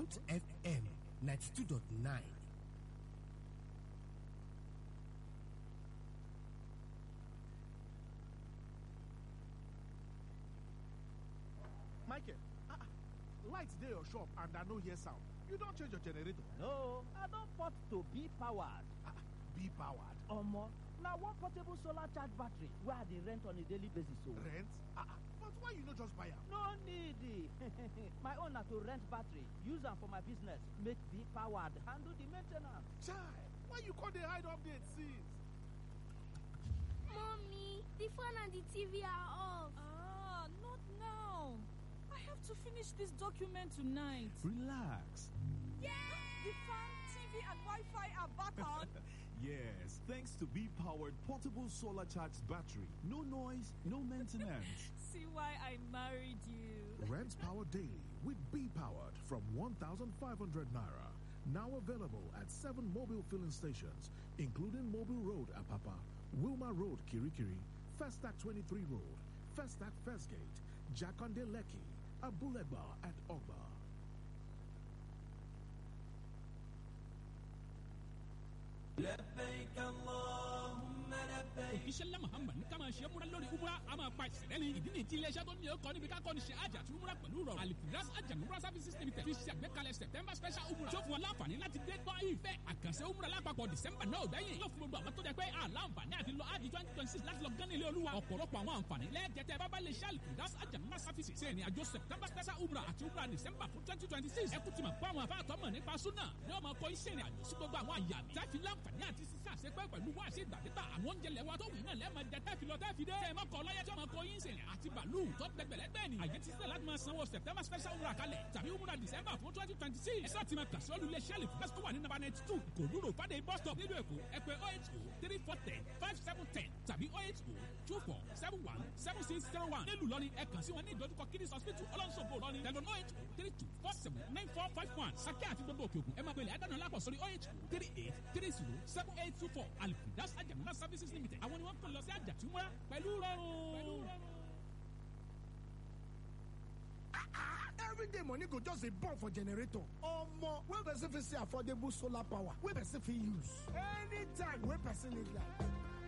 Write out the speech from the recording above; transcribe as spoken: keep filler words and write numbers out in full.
Bond F M ninety-two point nine. Michael, uh, lights dey your shop and I no hear sound. You don't change your generator? No, I don't port to be powered. Uh, be powered? Omo, now one portable solar charge battery where I dey rent on a daily basis. So. Rent? Uh, but why you not just buy am? No need. My own na to rent battery, use am for my business, make be powered, handle the maintenance. Chai, why you call the hide update since? Mommy, the fan and the T V are off. Ah, not now. I have to finish this document tonight. Relax. Yeah! The fan, T V, and Wi-Fi are back on. Yes, thanks to B-powered portable solar charged battery. No noise, no maintenance. See why I married you. Rent power daily with B-powered from one thousand five hundred naira. Now available at seven mobile filling stations, including Mobile Road, Apapa, Wilma Road, Kirikiri, Festac twenty-three Road, Festac First Gate, Jakonde Lekki, Abulegba, and Ogba. لبيك اللهم لبيك. òkìṣẹ́lá muhammad ní ká máa ṣe múra lórí umra a máa pa ìṣẹ̀lẹ̀ ní ìdí ní ti iléeṣẹ́ tó ní ọkọ̀ níbi ká kọ́ ni ṣe àjà àti umra pẹ̀lú rọrùn. alifiras àjà umra services limited fi ṣe àgbékalẹ̀ september special umra. tó fún wọn láǹfààní láti dé gbọ́ ìfẹ́ àkànṣe umra lápapọ̀ december náà gbẹ̀yìn. yóò fún gbogbo àwọn tó jẹ pé àlàǹfààní àti lọ ájì twenty twenty six láti lọ gán ilé olúwa. ọ̀pọ̀lọpọ̀ àwọn àǹfààní lẹ́ẹ̀jẹ̀tẹ̀ bábá lè ṣe alifiras àjà umra services. ṣe ìrìn àjò september special umra àti umra december fún twenty twenty six. ẹ kú ti mọ̀ pé àwọn afáàtọ́ mọ̀ nípa súnà ni wọ́n máa kọ́ iṣẹ́ ìrìn àjò sí gbogbo àwọn àyà tá fi láǹfààní àti sísá ṣe pẹ́ pẹ̀lú wá sí ìgbàdégbà àwọn oúnjẹ lẹ́wà tó wù náà lẹ́ẹ̀ma jẹ tẹ́ẹ̀fì lọ tẹ́ẹ̀fì dé. ẹ má kọ lọ́yẹ́ tí wọ́n kọ yín sẹ̀rẹ̀ àti bàálù tó gbẹgbẹ̀lẹ́gbẹ̀ ni. àyè ti sílẹ̀ láti máa sanwó september special umrah kalẹ̀ tàbí umrah december fún twenty twenty six. ẹ sá ti máa kàṣí olú ilé sẹ́ẹ̀lì fúnpẹ́sì tó wà ní nàbà ninety two kòdúró fàdé bus stop nílùú èkó ẹ pè oh eight oh three four ten five seven ten tàbí oh eight oh two four seven one seven six zero one. nílùú lọ́ni ẹ kàn sí wọn ní ìdojúkọ kidneys hospital ọlọ́nṣogbo lọ́ni tẹlifon oh eight oh three two four seven nine four five one. sàkẹ́ àti gbogbo òkè òkun ẹ máa pèlè àdánù alápọ̀ sórí oh eight oh three eight three zero seven eight two four alifidas ajamuna services limited àwọn ni wọ́n kàn lọ sí àjàtúmọ́ pẹ̀lú rọrùn. Everyday money go just a burn for generator. Omo, when person fit see affordable solar power, wey person fit use anytime wey person need light.